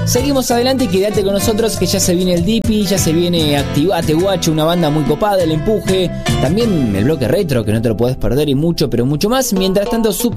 Seguimos adelante y quédate con nosotros que ya se viene el Dipi, ya se viene Activate Guacho, una banda muy copada, El Empuje, también el bloque retro que no te lo podés perder y mucho, pero mucho más. Mientras tanto, Super